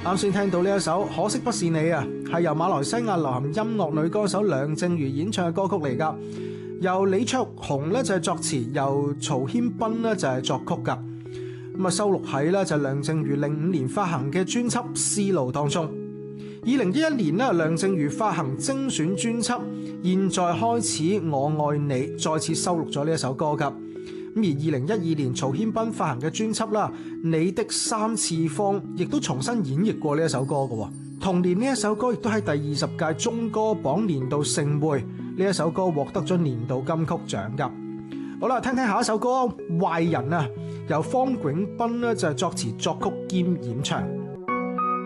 啱先聽到呢一首可惜不是你啊，係由馬來西亞流行音樂女歌手梁靜茹演唱嘅歌曲嚟噶，由李卓雄咧就係作詞，由曹軒斌咧就係作曲噶。咁啊收錄喺咧就梁靜茹05年發行嘅專輯《絲路》當中。2011年咧梁靜茹發行精選專輯《現在開始我愛你》，再次收錄咗呢一首歌噶。咁而2012年曹軒斌發行嘅專輯啦《你的三次方》亦都重新演繹過呢一首歌嘅。同年呢一首歌亦都喺第20屆中歌榜年度盛會，呢一首歌獲得咗年度金曲獎噶。好啦，聽聽下一首歌《壞人》啊，由方永斌咧就係作詞作曲兼演唱。